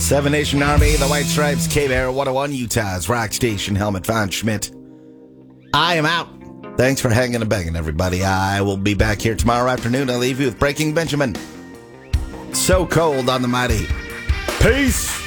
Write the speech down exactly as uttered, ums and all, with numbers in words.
Seven Nation Army, the White Stripes, K-Bear, one oh one, Utah's Rock Station, Helmet Von Schmidt. I am out. Thanks for hanging and banging, everybody. I will be back here tomorrow afternoon. I'll leave you with Breaking Benjamin. So cold on the mighty. Peace.